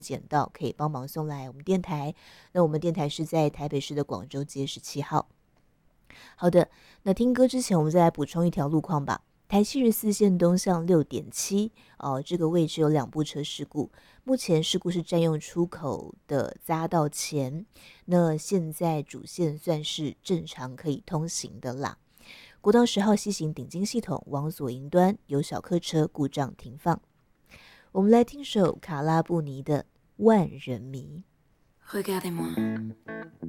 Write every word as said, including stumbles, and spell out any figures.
捡到，可以帮忙送来我们电台。那我们电台是在台北市的广州街十七号。好的，那听歌之前，我们再来补充一条路况吧。台七十四线东向六点七，哦，这个位置有两部车事故，目前事故是占用出口的匝道前，那现在主线算是正常可以通行的啦。国道十号西行顶金系统往左营端有小客车故障停放。我们来听首卡拉布尼的《万人迷》。 Regardez-moi,